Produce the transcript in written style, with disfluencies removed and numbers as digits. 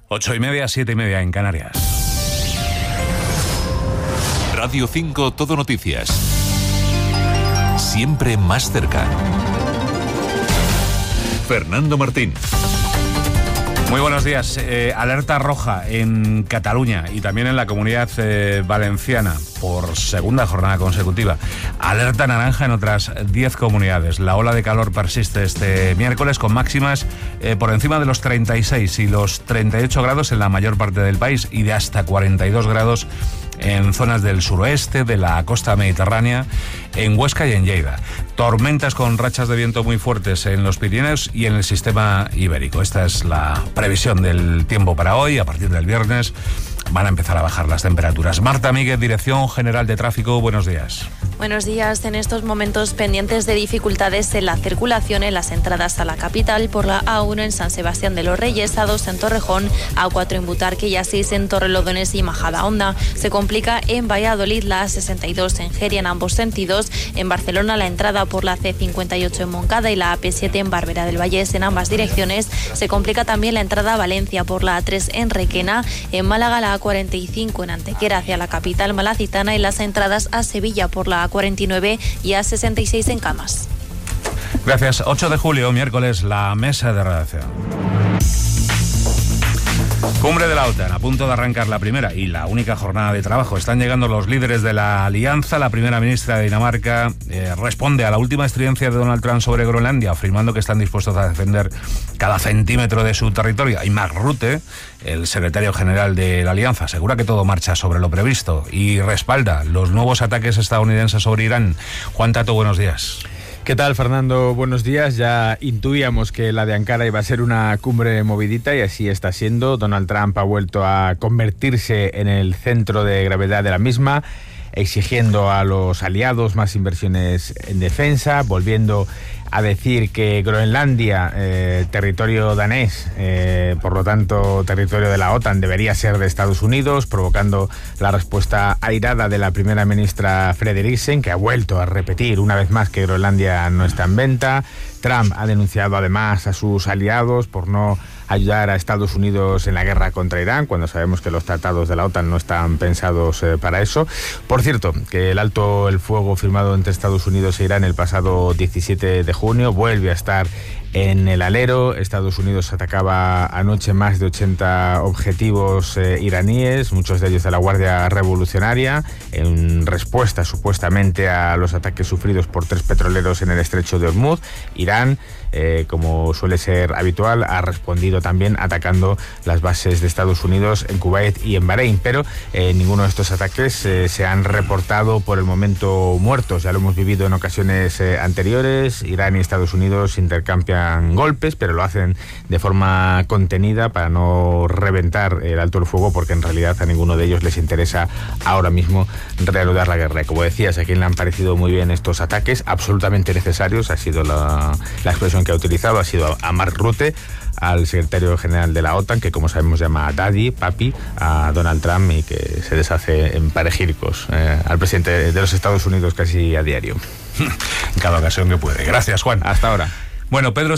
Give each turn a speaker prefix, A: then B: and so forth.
A: 8:30, 7:30 en Canarias.
B: Radio 5 Todo Noticias. Siempre más cerca. Fernando Martín.
A: Muy buenos días. Alerta roja en Cataluña y también en la Comunidad Valenciana por segunda jornada consecutiva. Alerta naranja en otras 10 comunidades. La ola de calor persiste este miércoles con máximas por encima de los 36 y los 38 grados en la mayor parte del país y de hasta 42 grados en zonas del suroeste, de la costa mediterránea, en Huesca y en Lleida. Tormentas con rachas de viento muy fuertes en los Pirineos y en el sistema ibérico. Esta es la previsión del tiempo para hoy. A partir del viernes van a empezar a bajar las temperaturas. Marta Míguez, Dirección General de Tráfico, buenos días.
C: Buenos días. En estos momentos pendientes de dificultades en la circulación en las entradas a la capital por la A1 en San Sebastián de los Reyes, A2 en Torrejón, A4 en Butarque y A6 en Torrelodones y Majadahonda. Se complica en Valladolid la A62 en Jeria en ambos sentidos. En Barcelona la entrada por la C58 en Moncada y la AP7 en Barberá del Vallés en ambas direcciones. Se complica también la entrada a Valencia por la A3 en Requena. En Málaga la A45 en Antequera hacia la capital malacitana y las entradas a Sevilla por la A49 y A66 en Camas.
A: Gracias. 8 de julio, miércoles, la mesa de redacción. Cumbre de la OTAN, a punto de arrancar la primera y la única jornada de trabajo. Están llegando los líderes de la alianza. La primera ministra de Dinamarca responde a la última estridencia de Donald Trump sobre Groenlandia, afirmando que están dispuestos a defender cada centímetro de su territorio. Y Mark Rutte, el secretario general de la alianza, asegura que todo marcha sobre lo previsto y respalda los nuevos ataques estadounidenses sobre Irán. Juan Tato, buenos días.
D: ¿Qué tal, Fernando? Buenos días. Ya intuíamos que la de Ankara iba a ser una cumbre movidita y así está siendo. Donald Trump ha vuelto a convertirse en el centro de gravedad de la misma, exigiendo a los aliados más inversiones en defensa, volviendo a decir que Groenlandia, territorio danés, por lo tanto territorio de la OTAN, debería ser de Estados Unidos, provocando la respuesta airada de la primera ministra Frederiksen, que ha vuelto a repetir una vez más que Groenlandia no está en venta. Trump ha denunciado además a sus aliados por no ayudar a Estados Unidos en la guerra contra Irán, cuando sabemos que los tratados de la OTAN no están pensados para eso. Por cierto, que el alto el fuego firmado entre Estados Unidos e Irán el pasado 17 de junio vuelve a estar en el alero. Estados Unidos atacaba anoche más de 80 objetivos iraníes, muchos de ellos de la Guardia Revolucionaria, en respuesta supuestamente a los ataques sufridos por 3 petroleros en el estrecho de Hormuz. Irán, como suele ser habitual, ha respondido también atacando las bases de Estados Unidos en Kuwait y en Bahrein, pero ninguno de estos ataques se han reportado por el momento muertos. Ya lo hemos vivido en ocasiones anteriores. Irán y Estados Unidos intercambian golpes, pero lo hacen de forma contenida para no reventar el alto el fuego, porque en realidad a ninguno de ellos les interesa ahora mismo reanudar la guerra. Y como decías, a quien le han parecido muy bien estos ataques, absolutamente necesarios, ha sido la expresión que ha utilizado, ha sido a Mark Rutte, al secretario general de la OTAN, que como sabemos llama Daddy, papi, a Donald Trump y que se deshace en panegíricos al presidente de los Estados Unidos casi a diario.
A: En cada ocasión que puede. Gracias, Juan.
D: Hasta ahora.
A: Bueno, Pedro